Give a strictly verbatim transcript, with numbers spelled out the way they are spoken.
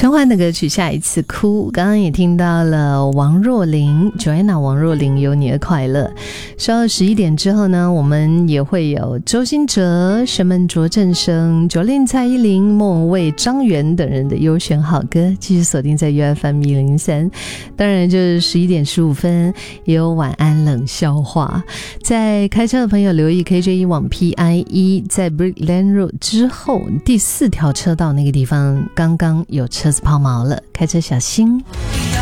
陈奂的歌曲下一次哭，刚刚也听到了王若琳 Joanna 王若琳有你的快乐。稍后十一点之后呢，我们也会有周兴哲、沈闷卓、郑生、Jolin、蔡依林、莫文蔚、张元等人的优选好歌，继续锁定在 U F M 一零三。当然就是十一点十五分也有晚安冷笑话。在开车的朋友留意 K J 一 往 P I 一 在 Brickland Road 之后第四条车道那个地方刚刚有车子抛锚了，开车小心。